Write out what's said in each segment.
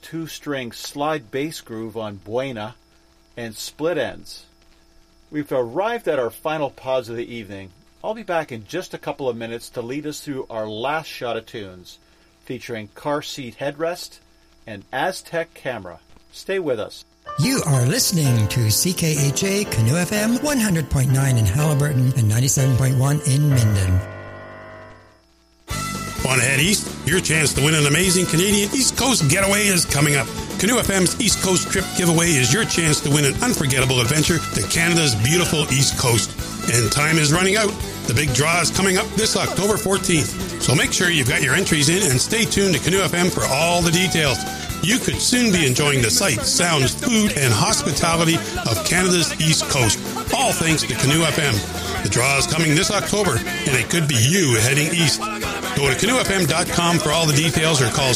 2-string slide bass groove on Buena, and Split Ends. We've arrived at our final pause of the evening. I'll be back in just a couple of minutes to lead us through our last shot of tunes, featuring Car Seat Headrest and Aztec Camera. Stay with us. You are listening to CKHA Canoe FM 100.9 in Halliburton and 97.1 in Minden. Want to head east? Your chance to win an amazing Canadian East Coast getaway is coming up. Canoe FM's East Coast Trip Giveaway is your chance to win an unforgettable adventure to Canada's beautiful East Coast. And time is running out. The big draw is coming up this October 14th. So make sure you've got your entries in and stay tuned to Canoe FM for all the details. You could soon be enjoying the sights, sounds, food, and hospitality of Canada's East Coast, all thanks to Canoe FM. The draw is coming this October, and it could be you heading east. Go to canoefm.com for all the details or call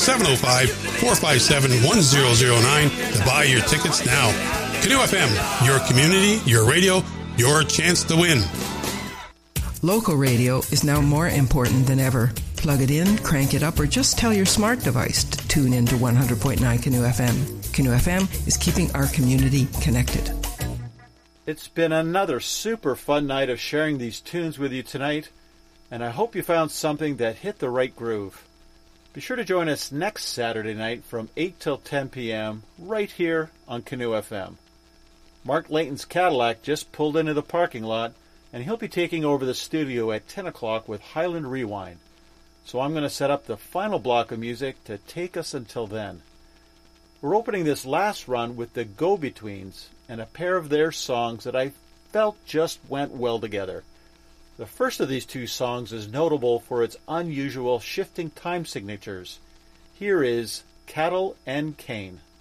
705-457-1009 to buy your tickets now. Canoe FM, your community, your radio, your chance to win. Local radio is now more important than ever. Plug it in, crank it up, or just tell your smart device to tune in to 100.9 Canoe FM. Canoe FM is keeping our community connected. It's been another super fun night of sharing these tunes with you tonight, and I hope you found something that hit the right groove. Be sure to join us next Saturday night from 8 till 10 p.m. right here on Canoe FM. Mark Layton's Cadillac just pulled into the parking lot, and he'll be taking over the studio at 10 o'clock with Highland Rewind. So I'm going to set up the final block of music to take us until then. We're opening this last run with the Go-Betweens and a pair of their songs that I felt just went well together. The first of these two songs is notable for its unusual shifting time signatures. Here is Cattle and Cane.